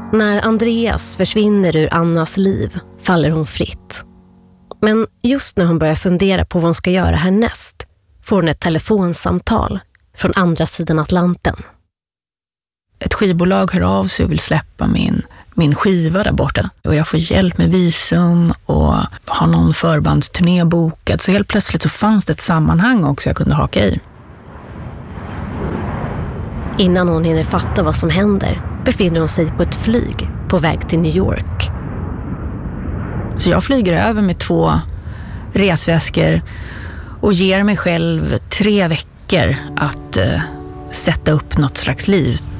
När Andreas försvinner ur Annas liv faller hon fritt. Men just när hon börjar fundera på vad hon ska göra härnäst får hon ett telefonsamtal från andra sidan Atlanten. Ett skivbolag hör av sig och vill släppa min skiva där borta. Och jag får hjälp med visum och har någon förbandsturné bokad. Så helt plötsligt så fanns det ett sammanhang också jag kunde haka i. Innan hon hinner fatta vad som händer befinner hon sig på ett flyg på väg till New York. Så jag flyger över med 2 resväskor och ger mig själv 3 veckor att sätta upp något slags liv.